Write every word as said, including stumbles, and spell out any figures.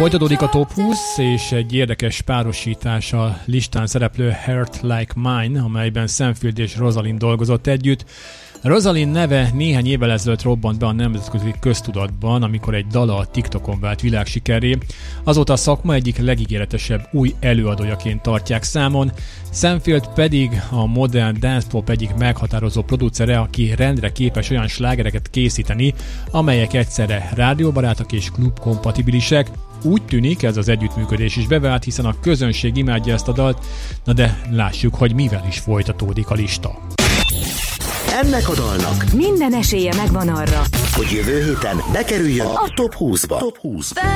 Folytatódik a Top húsz, és egy érdekes párosítás a listán szereplő Heart Like Mine, amelyben Sam Field és Rosalind dolgozott együtt. Rosalind neve néhány évvel ezelőtt robbant be a nemzetközi köztudatban, amikor egy dala a TikTokon vált világsikerré. Azóta a szakma egyik legígéretesebb új előadójaként tartják számon. Sam Field pedig a modern dance pop egyik meghatározó producere, aki rendre képes olyan slágereket készíteni, amelyek egyszerre rádióbarátok és klubkompatibilisek. Úgy tűnik, ez az együttműködés is bevált, hiszen a közönség imádja ezt a dalt, na de lássuk, hogy mivel is folytatódik a lista. Ennek a dalnak minden esélye megvan arra, hogy jövő héten bekerüljön a Top húszba. Top húsz.